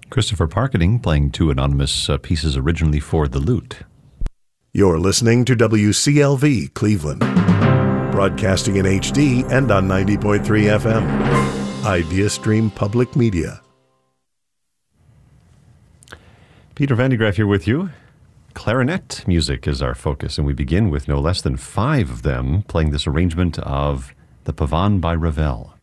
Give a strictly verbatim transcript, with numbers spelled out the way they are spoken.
Christopher Parkening playing two anonymous uh, pieces originally for the lute. You're listening to W C L V Cleveland, broadcasting in H D and on ninety point three F M. IdeaStream Public Media. Peter Van de Graaff here with you. Clarinet music is our focus, and we begin with no less than five of them playing this arrangement of the Pavane by Ravel.